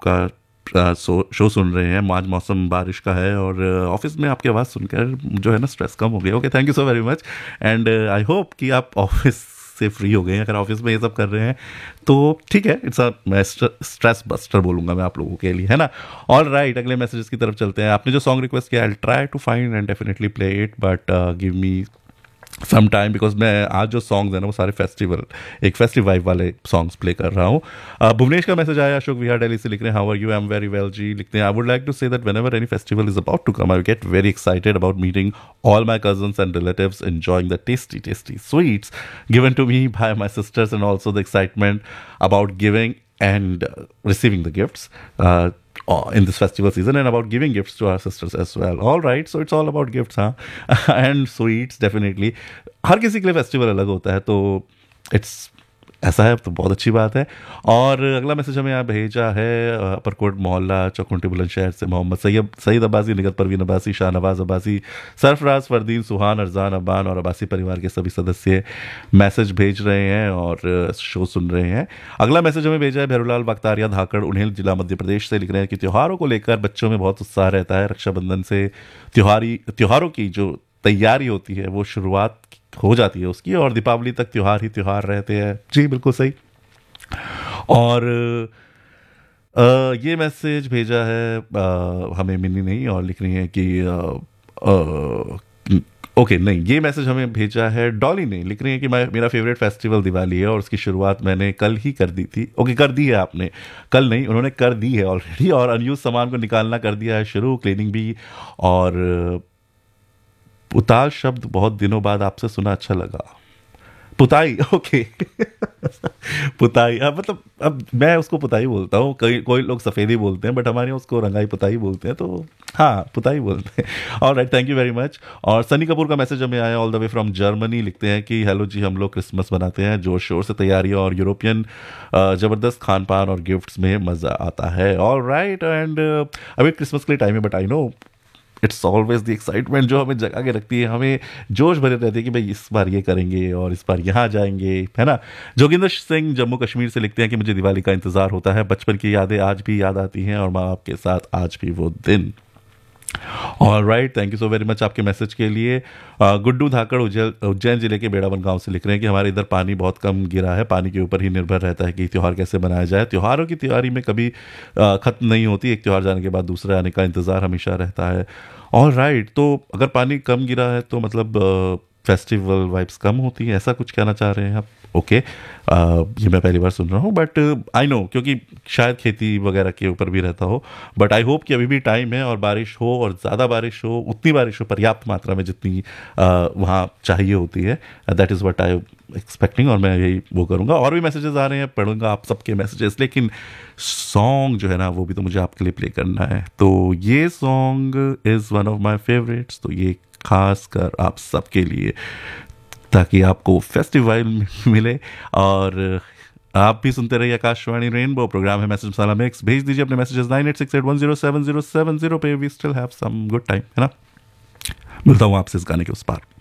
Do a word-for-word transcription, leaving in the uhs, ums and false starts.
आपका शो सुन रहे हैं। आज मौसम बारिश का है और ऑफिस में आपकी आवाज़ सुनकर जो है ना स्ट्रेस कम हो गया। Okay, thank you so very much and I hope कि आप ऑफिस से फ्री हो गए हैं। अगर ऑफिस में ये सब कर रहे हैं तो ठीक है, इट्स अ मैं स्ट्रेस बस्टर बोलूंगा मैं आप लोगों के लिए, है ना। ऑल राइट, अगले मैसेजेस की तरफ चलते हैं। आपने जो सॉन्ग रिक्वेस्ट किया, I try to find and definitely play it, but give me some time, because मैं आज जो सॉन्ग्स हैं ना वो सारे फेस्टिवल, एक फेस्टिव वाइब वाले सॉन्ग्स प्ले कर रहा हूँ। uh, भुवनेश का मैसेज आया, अशोक विहार दिल्ली से लिख रहे हैं, how are you, I am very well जी। लिखते हैं, I would like to say that whenever any festival is about to come, I get very excited about meeting all my cousins and relatives, enjoying the tasty tasty sweets given to me by my sisters, and also the excitement about giving and uh, receiving the gifts uh, in this festival season, and about giving gifts to our sisters as well. All right, so it's all about gifts, huh? And sweets, definitely. हर किसी के लिए festival अलग होता है, तो it's ऐसा है तो बहुत अच्छी बात है। और अगला मैसेज हमें यहाँ भेजा है अपरकोट मोहल्ला चौकुंटी बुलंदशहर से मोहम्मद सैयद सईद अब्बासी, निगत परवीन अब्बासी, शाहनवाज अब्बासी, सरफराज, फरदीन, सुहान, अरजान, अब्बान और अब्बासी परिवार के सभी सदस्य मैसेज भेज रहे हैं और शो सुन रहे हैं। अगला मैसेज हमें भेजा है भैरूलाल बख्तारिया धाकड़ उन्हेल जिला मध्य प्रदेश से। लिख रहे हैं कि त्योहारों को लेकर बच्चों में बहुत उत्साह रहता है। रक्षाबंधन से त्योहारी त्योहारों की जो तैयारी होती है वो शुरुआत हो जाती है उसकी, और दीपावली तक त्योहार ही त्योहार रहते हैं। जी बिल्कुल सही। और आ, ये मैसेज भेजा है आ, हमें मिनी नहीं, और लिख रही है कि आ, आ, ओके नहीं, ये मैसेज हमें भेजा है डॉली ने। लिख रही है कि मेरा फेवरेट फेस्टिवल दिवाली है और उसकी शुरुआत मैंने कल ही कर दी थी। ओके, कर दी है आपने, कल नहीं उन्होंने कर दी है ऑलरेडी, और अनयूज सामान को निकालना कर दिया है शुरू, क्लीनिंग भी। और पुताल शब्द बहुत दिनों बाद आपसे सुना, अच्छा लगा। पुताई, ओके पुताई, अब मतलब अब मैं उसको पुताई बोलता हूँ, कई कोई लोग सफ़ेदी बोलते हैं, बट हमारे यहाँ उसको रंगाई पुताई बोलते हैं, तो हाँ पुताई बोलते हैं। All right, thank you very much. और सनी कपूर का मैसेज हमें आया all the way from Germany. लिखते हैं कि हेलो जी, हम लोग क्रिसमस बनाते हैं, जोर शोर से तैयारियाँ और यूरोपियन ज़बरदस्त खान पान और गिफ्ट्स में मज़ा आता है। ऑल राइट, एंड अभी क्रिसमस के लिए टाइम है, but I know it's always the excitement जो हमें जगा के रखती है, हमें जोश भरे रहते हैं कि भाई इस बार ये करेंगे और इस बार यहाँ जाएंगे, है ना। जोगिंदर सिंह जम्मू कश्मीर से लिखते हैं कि मुझे दिवाली का इंतज़ार होता है, बचपन की यादें आज भी याद आती हैं और माँ बाप के साथ आज भी वो दिन। All right, thank you so very much आपके मैसेज के लिए। गुड्डू धाकड़ उज्जैन जिले के बेड़ावन गांव से लिख रहे हैं कि हमारे इधर पानी बहुत कम गिरा है, पानी के ऊपर ही निर्भर रहता है कि त्यौहार कैसे मनाया जाए। त्योहारों की तैयारी में कभी ख़त्म नहीं होती, एक त्यौहार जाने के बाद दूसरे आने का इंतज़ार हमेशा रहता है। ऑल राइट, तो अगर पानी कम गिरा है तो मतलब फेस्टिवल वाइब्स कम होती है, ऐसा कुछ कहना चाह रहे हैं आप? ओके, ये मैं पहली बार सुन रहा हूँ, बट आई नो, क्योंकि शायद खेती वगैरह के ऊपर भी रहता हो, बट आई होप कि अभी भी टाइम है और बारिश हो, और ज़्यादा बारिश हो, उतनी बारिश हो पर्याप्त मात्रा में जितनी uh, वहाँ चाहिए होती है। That is what I expecting, और मैं यही वो करूँगा। और भी मैसेजेस आ रहे हैं, पढ़ूंगा आप सबके मैसेजेस, लेकिन सॉन्ग जो है ना वो भी तो मुझे आपके लिए प्ले करना है। तो ये song is one of my favourites, तो ये खास कर आप सबके लिए, ताकि आपको फेस्टिवल मिले। और आप भी सुनते रहिए आकाशवाणी रेनबो, प्रोग्राम है मैसेज मसाला मिक्स। भेज दीजिए अपने messages nine eight six eight one zero seven zero seven zero पे। We still have some good time, है ना। मिलता हूँ आपसे इस गाने के उस पार।